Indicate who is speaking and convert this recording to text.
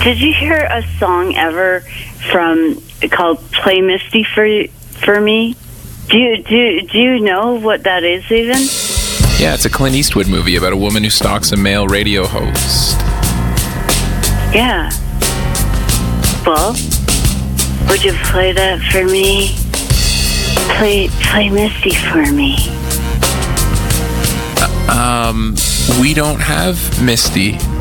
Speaker 1: Did you hear a song ever called "Play Misty for Me"? Do you know what that is even?
Speaker 2: Yeah, it's a Clint Eastwood movie about a woman who stalks a male radio host.
Speaker 1: Yeah. Well, would you play that for me? Play Misty for me.
Speaker 2: We don't have Misty